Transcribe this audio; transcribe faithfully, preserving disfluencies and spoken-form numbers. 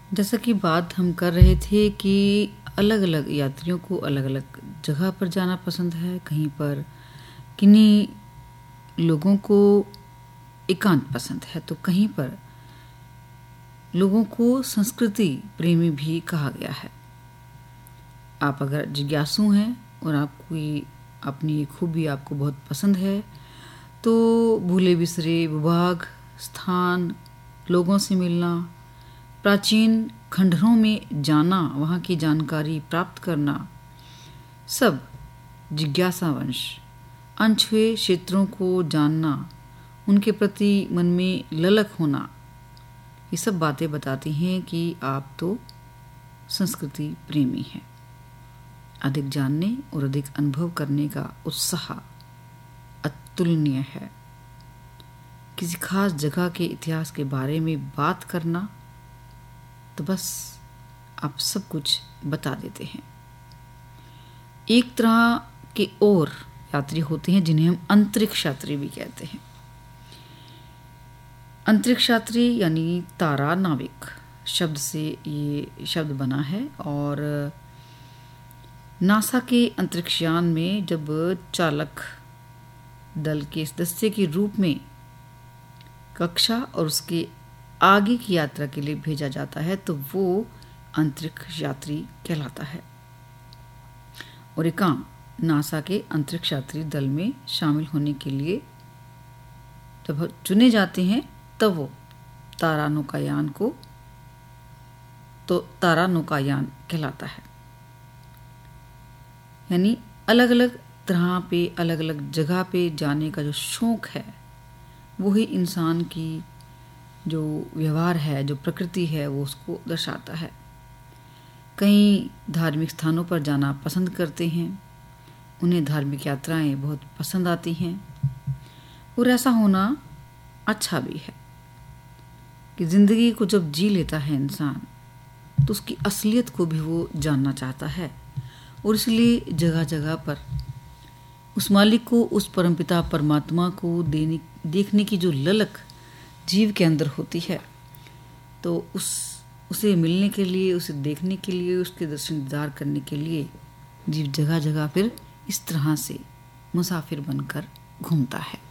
जैसा कि बात हम कर रहे थे कि अलग अलग यात्रियों को अलग अलग जगह पर जाना पसंद है। कहीं पर किन्हीं लोगों को एकांत पसंद है, तो कहीं पर लोगों को संस्कृति प्रेमी भी कहा गया है। आप अगर जिज्ञासु हैं और आप कोई अपनी खूबी आपको बहुत पसंद है, तो भूले बिसरे भूभाग, स्थान, लोगों से मिलना, प्राचीन खंडहरों में जाना, वहाँ की जानकारी प्राप्त करना, सब जिज्ञासावंश अनछुए क्षेत्रों को जानना, उनके प्रति मन में ललक होना, ये सब बातें बताती हैं कि आप तो संस्कृति प्रेमी हैं। अधिक जानने और अधिक अनुभव करने का उत्साह अतुलनीय है। किसी खास जगह के इतिहास के बारे में बात करना तो बस आप सब कुछ बता देते हैं। एक तरह के और यात्री होते हैं जिन्हें हम अंतरिक्ष यात्री भी कहते हैं। अंतरिक्ष यात्री यानी तारा नाविक शब्द से ये शब्द बना है, और नासा के अंतरिक्षयान में जब चालक दल के सदस्य के रूप में कक्षा और उसके आगे की यात्रा के लिए भेजा जाता है, तो वो अंतरिक्ष यात्री कहलाता है। और एक आम नासा के अंतरिक्ष यात्री दल में शामिल होने के लिए जब चुने जाते हैं, तब वो तारा नौकायान को तो तारा नौकायान कहलाता है। यानी अलग अलग तरह पे, अलग अलग जगह पे जाने का जो शौक है, वही इंसान की जो व्यवहार है, जो प्रकृति है, वो उसको दर्शाता है। कई धार्मिक स्थानों पर जाना पसंद करते हैं, उन्हें धार्मिक यात्राएं बहुत पसंद आती हैं, और ऐसा होना अच्छा भी है कि ज़िंदगी को जब जी लेता है इंसान, तो उसकी असलियत को भी वो जानना चाहता है, और इसलिए जगह जगह पर उस मालिक को, उस परमपिता परमात्मा को देने देखने की जो ललक जीव के अंदर होती है, तो उस उसे मिलने के लिए, उसे देखने के लिए, उसके दर्शन दीदार करने के लिए जीव जगह जगह फिर इस तरह से मुसाफिर बनकर घूमता है।